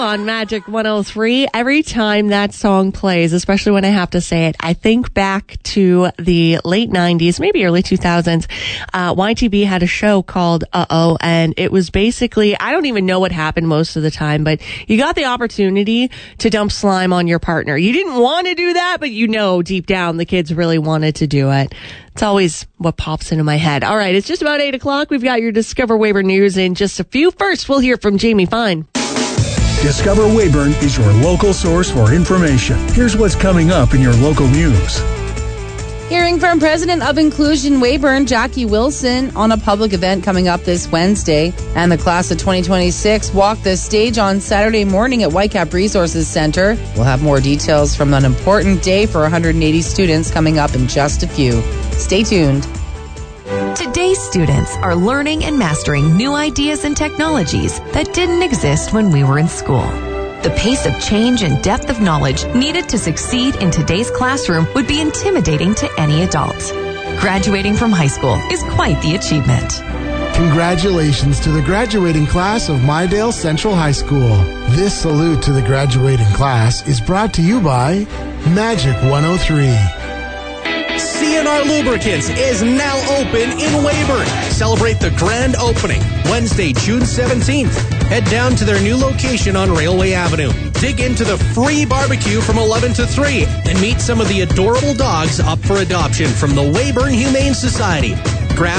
on Magic 103. Every time that song plays, especially when I have to say it, I think back to the late 90s, maybe early 2000s. YTV had a show called Uh-Oh, and it was basically, I don't even know what happened most of the time, but you got the opportunity to dump slime on your partner. You didn't want to do that, but you know deep down the kids really wanted to do it. It's always what pops into my head. All right, it's just about 8 o'clock. We've got your Discover Weyburn news in just a few. First, we'll hear from Jamie Fine. Discover Weyburn is your local source for information. Here's what's coming up in your local news. Hearing from President of Inclusion Weyburn, Jackie Wilson, on a public event coming up this Wednesday. And the class of 2026 walked the stage on Saturday morning at Whitecap Resources Center. We'll have more details from an important day for 180 students coming up in just a few. Stay tuned. Today's students are learning and mastering new ideas and technologies that didn't exist when we were in school. The pace of change and depth of knowledge needed to succeed in today's classroom would be intimidating to any adult. Graduating from high school is quite the achievement. Congratulations to the graduating class of Mydale Central High School. This salute to the graduating class is brought to you by Magic 103. CNR Lubricants is now open in Weyburn. Celebrate the grand opening Wednesday, June 17th. Head down to their new location on Railway Avenue. Dig into the free barbecue from 11 to 3 and meet some of the adorable dogs up for adoption from the Weyburn Humane Society.